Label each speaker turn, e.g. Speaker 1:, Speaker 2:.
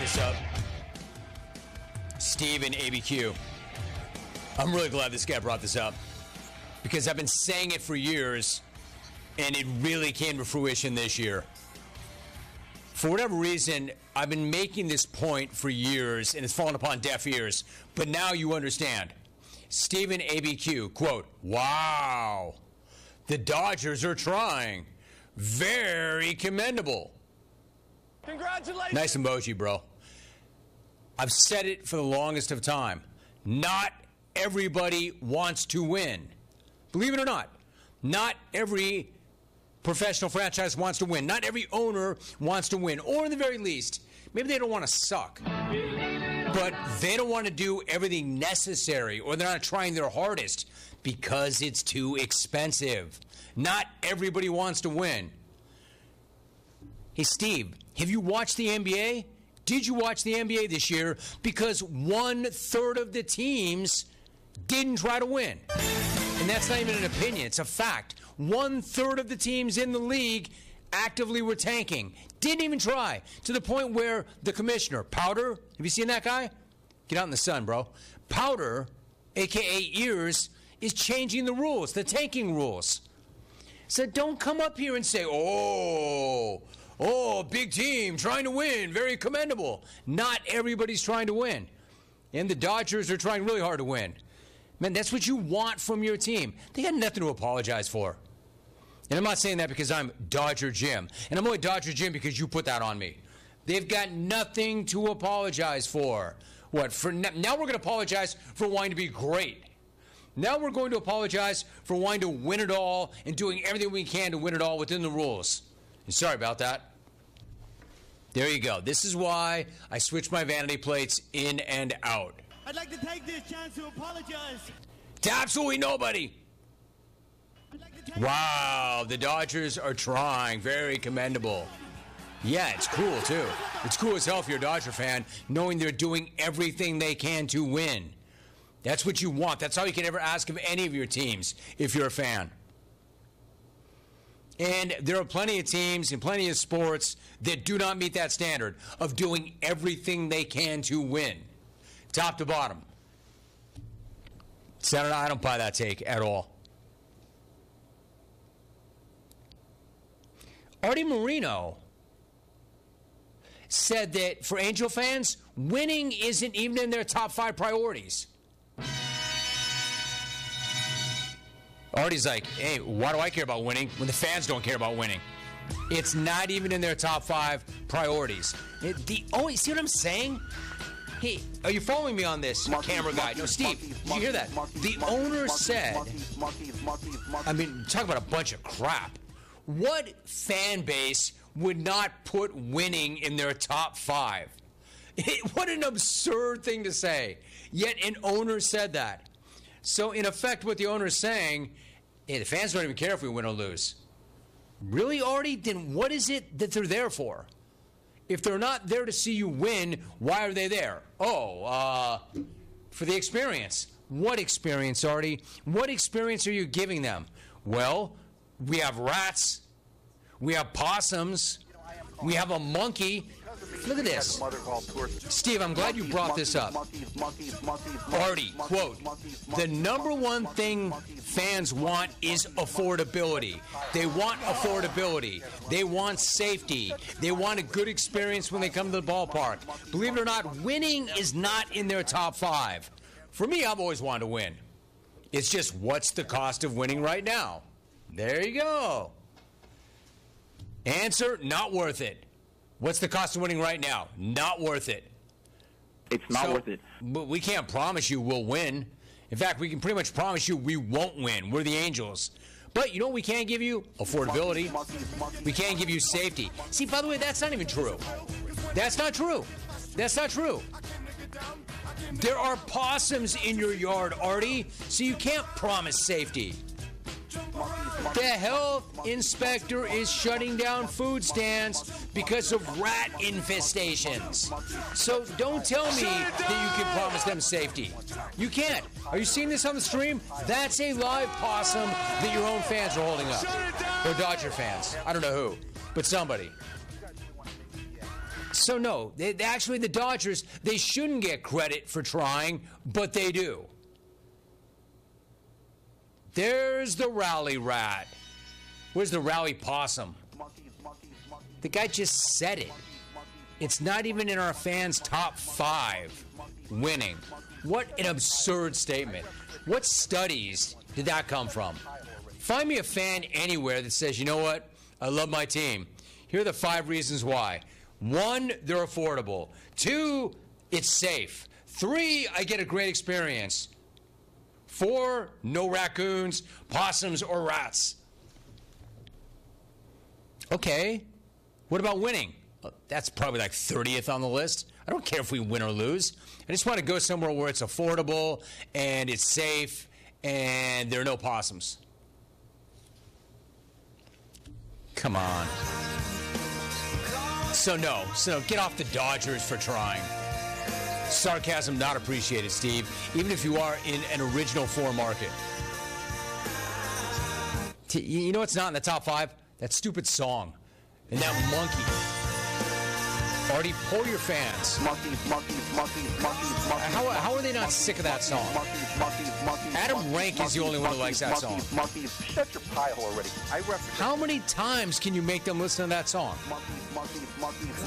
Speaker 1: this up. Steve and ABQ. I'm really glad this guy brought this up because I've been saying it for years and it really came to fruition this year. For whatever reason, I've been making this point for years and it's fallen upon deaf ears, but now you understand. Stephen ABQ, quote, "Wow, the Dodgers are trying. Very commendable."
Speaker 2: Congratulations.
Speaker 1: Nice emoji, bro. I've said it for the longest of time. Not everybody wants to win. Believe it or not, not every professional franchise wants to win. Not every owner wants to win. Or in the very least, maybe they don't want to suck. But they don't want to do everything necessary or they're not trying their hardest because it's too expensive. Not everybody wants to win. Hey, Steve, have you watched the NBA? Did you watch the NBA this year? Because 1/3 of the teams didn't try to win. And that's not even an opinion. It's a fact. 1/3 of the teams in the league actively were tanking. Didn't even try. To the point where the commissioner, Powder, have you seen that guy? Get out in the sun, bro. Powder, a.k.a. Ears, is changing the rules, the tanking rules. So don't come up here and say, oh, big team trying to win, very commendable. Not everybody's trying to win. And the Dodgers are trying really hard to win. Man, that's what you want from your team. They got nothing to apologize for. And I'm not saying that because I'm Dodger Jim. And I'm only Dodger Jim because you put that on me. They've got nothing to apologize for. What? For now we're going to apologize for wanting to be great. Now we're going to apologize for wanting to win it all and doing everything we can to win it all within the rules. And sorry about that. There you go. This is why I switch my vanity plates in and out.
Speaker 2: I'd like to take this chance to apologize
Speaker 1: to absolutely nobody. Wow, the Dodgers are trying. Very commendable. Yeah, it's cool, too. It's cool as hell if you're a Dodger fan, knowing they're doing everything they can to win. That's what you want. That's all you can ever ask of any of your teams if you're a fan. And there are plenty of teams and plenty of sports that do not meet that standard of doing everything they can to win. Top to bottom. Senator, I don't buy that take at all. Artie Moreno said that for Angel fans, winning isn't even in their top 5 priorities. Artie's like, hey, why do I care about winning when the fans don't care about winning? It's not even in their top 5 priorities. See what I'm saying? Hey, are you following me on this, camera guy? No, Steve, did you hear that? The owner said, I mean, talk about a bunch of crap. What fan base would not put winning in their top 5? What an absurd thing to say. Yet an owner said that. So, in effect, what the owner is saying, hey, the fans don't even care if we win or lose. Really, Artie? Then what is it that they're there for? If they're not there to see you win, why are they there? For the experience. What experience, Artie? What experience are you giving them? Well, we have rats. We have possums. We have a monkey. Look at this. Steve, I'm glad you brought this up. Artie, quote, the number one thing fans want is affordability. They want affordability. They want safety. They want a good experience when they come to the ballpark. Believe it or not, winning is not in their top 5. For me, I've always wanted to win. It's just, what's the cost of winning right now? There you go. Answer, not worth it. What's the cost of winning right now? Not worth it.
Speaker 3: It's not worth it.
Speaker 1: But we can't promise you we'll win. In fact, we can pretty much promise you we won't win. We're the Angels. But you know what we can give you? Affordability. We can't give you safety. See, by the way, that's not even true. That's not true. That's not true. There are possums in your yard, Artie, so you can't promise safety. The health inspector is shutting down food stands because of rat infestations. So don't tell me that you can promise them safety. You can't. Are you seeing this on the stream? That's a live possum that your own fans are holding up. Or Dodger fans. I don't know who, but somebody. So no, actually the Dodgers, they shouldn't get credit for trying, but they do. There's the rally rat. Where's the rally possum? The guy just said it. It's not even in our fans' top 5 winning. What an absurd statement. What studies did that come from? Find me a fan anywhere that says, you know what? I love my team. Here are the 5 reasons why. 1, they're affordable. 2, it's safe. 3, I get a great experience. 4, no raccoons, possums, or rats. Okay. What about winning? That's probably like 30th on the list. I don't care if we win or lose. I just want to go somewhere where it's affordable and it's safe and there are no possums. Come on. So no, get off the Dodgers for trying. Sarcasm not appreciated, Steve, even if you are in an original 4 market. You know what's not in the top 5? That stupid song. And that monkey. Artie, pull your fans. How are they not sick of that song? Adam Rank is the only one who likes that song.
Speaker 3: Shut your pie hole already.
Speaker 1: How many times can you make them listen to that song?